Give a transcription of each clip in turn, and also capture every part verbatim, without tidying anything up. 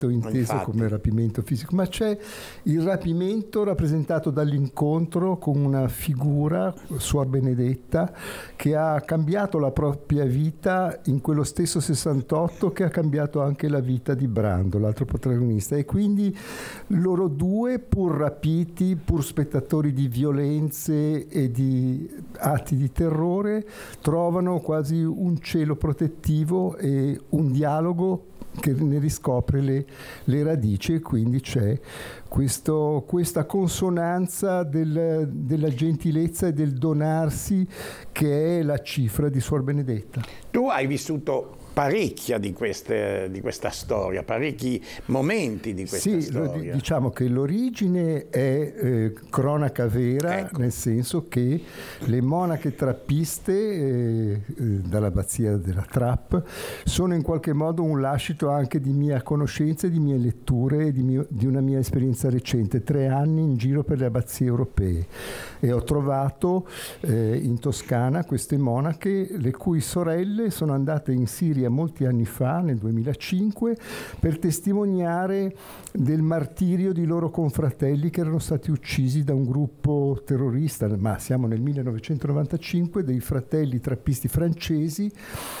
inteso Infatti. come rapimento fisico, ma c'è il rapimento rappresentato dall'incontro con una figura, Suor Benedetta, che ha cambiato la propria vita in quello stesso sessantotto che ha cambiato anche la vita di Brando, l'altro protagonista, e quindi loro due, pur rapiti, pur spettatori di violenze e di atti di terrore, trovano quasi un cielo protettivo e un dialogo che ne riscopre le, le radici, e quindi c'è questo, questa consonanza del, della gentilezza e del donarsi che è la cifra di Suor Benedetta. Tu hai vissuto parecchia di, queste, di questa storia, parecchi momenti di questa sì, storia. Diciamo che l'origine è eh, cronaca vera, ecco. Nel senso che le monache trappiste eh, eh, dall'abbazia della Trapp sono in qualche modo un lascito anche di mia conoscenza, di mie letture e di, mio, di una mia esperienza recente, tre anni in giro per le abbazie europee, e ho trovato eh, in Toscana queste monache le cui sorelle sono andate in Siria molti anni fa, nel duemilacinque, per testimoniare del martirio di loro confratelli che erano stati uccisi da un gruppo terrorista, ma siamo nel millenovecentonovantacinque, dei fratelli trappisti francesi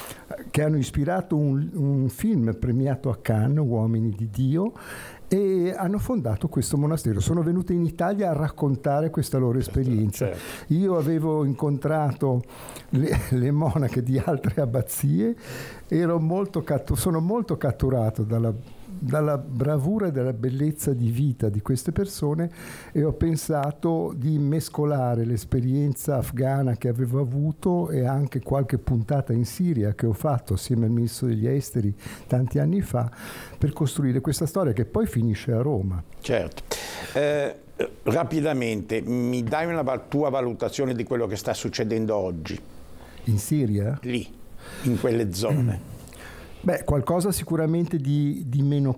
che hanno ispirato un, un film premiato a Cannes, Uomini di Dio, e hanno fondato questo monastero. Sono venute in Italia a raccontare questa loro esperienza. Certo. Io avevo incontrato le, le monache di altre abbazie, ero molto cattu- sono molto catturato dalla, dalla bravura e dalla bellezza di vita di queste persone, e ho pensato di mescolare l'esperienza afghana che avevo avuto e anche qualche puntata in Siria che ho fatto assieme al ministro degli esteri tanti anni fa, per costruire questa storia che poi finisce a Roma. Certo. Eh, rapidamente, mi dai una val- tua valutazione di quello che sta succedendo oggi? In Siria? Lì, in quelle zone. Beh, qualcosa sicuramente di, di meno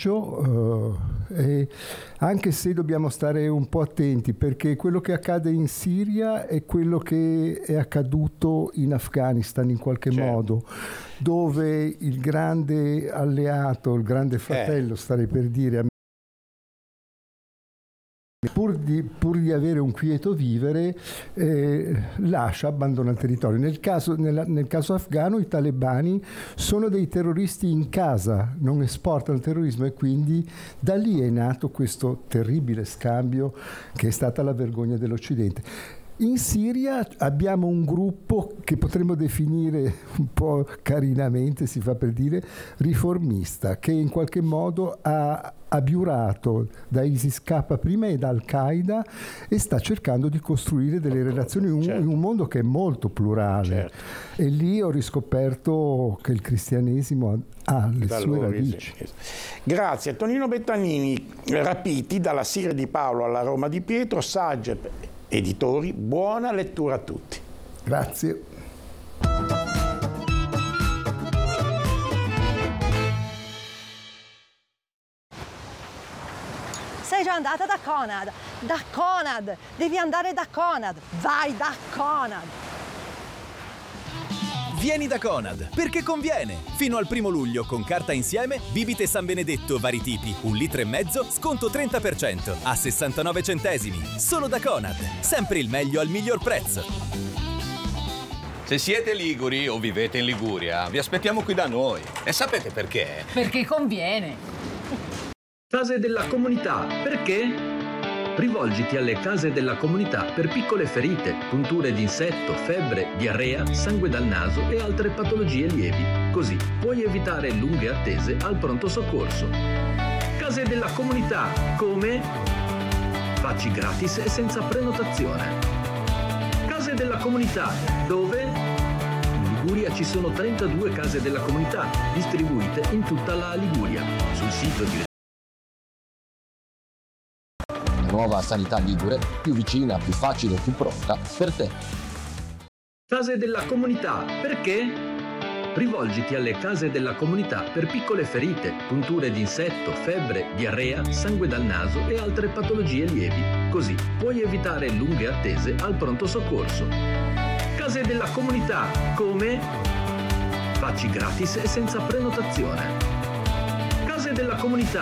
peggio, eh, e anche se dobbiamo stare un po' attenti, perché quello che accade in Siria è quello che è accaduto in Afghanistan in qualche certo. modo, dove il grande alleato, il grande fratello, eh. starei per dire, Pur di, pur di avere un quieto vivere, eh, lascia, abbandona il territorio. Nel caso, nel, nel caso afghano i talebani sono dei terroristi in casa, non esportano il terrorismo, e quindi da lì è nato questo terribile scambio che è stata la vergogna dell'Occidente. In Siria abbiamo un gruppo che potremmo definire un po' carinamente, si fa per dire, riformista, che in qualche modo ha abiurato da ISIS K prima e da Al-Qaeda e sta cercando di costruire delle relazioni in un, certo. in un mondo che è molto plurale. Certo. E lì ho riscoperto che il cristianesimo ha le da sue radici. Grazie. Tonino Bettanini, Rapiti, dalla Siria di Paolo alla Roma di Pietro, Sagep Editori, buona lettura a tutti. Grazie. Sei già andata da Conad? Da Conad! Devi andare da Conad! Vai da Conad! Vieni da Conad, perché conviene! Fino al primo luglio, con carta insieme, bibite San Benedetto vari tipi, un litro e mezzo, sconto trenta per cento, a sessantanove centesimi. Solo da Conad, sempre il meglio al miglior prezzo. Se siete liguri o vivete in Liguria, vi aspettiamo qui da noi. E sapete perché? Perché conviene. Case della comunità, perché? Rivolgiti alle case della comunità per piccole ferite, punture di insetto, febbre, diarrea, sangue dal naso e altre patologie lievi. Così puoi evitare lunghe attese al pronto soccorso. Case della comunità, come? Facci gratis e senza prenotazione. Case della comunità, dove? In Liguria ci sono trentadue case della comunità, distribuite in tutta la Liguria. Sul sito di Nuova sanità ligure, più vicina, più facile, più pronta per te. Case della comunità, perché? Rivolgiti alle case della comunità per piccole ferite, punture di insetto, febbre, diarrea, sangue dal naso e altre patologie lievi. Così puoi evitare lunghe attese al pronto soccorso. Case della comunità, come? Facci gratis e senza prenotazione. Case della comunità.